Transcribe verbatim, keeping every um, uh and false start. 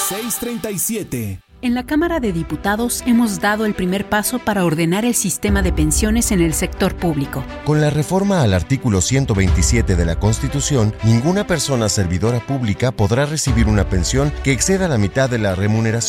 seis treinta y siete. En la Cámara de Diputados hemos dado el primer paso para ordenar el sistema de pensiones en el sector público. Con la reforma al artículo ciento veintisiete de la Constitución, ninguna persona servidora pública podrá recibir una pensión que exceda la mitad de la remuneración